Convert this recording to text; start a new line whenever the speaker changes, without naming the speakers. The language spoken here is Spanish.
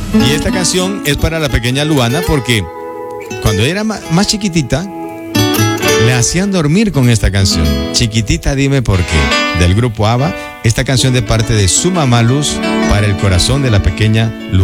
Y esta canción es para la pequeña Luana porque cuando era más chiquitita, le hacían dormir con esta canción. Chiquitita, dime por qué. Del grupo ABBA, esta canción de parte de su mamá Luz para el corazón de la pequeña Luana.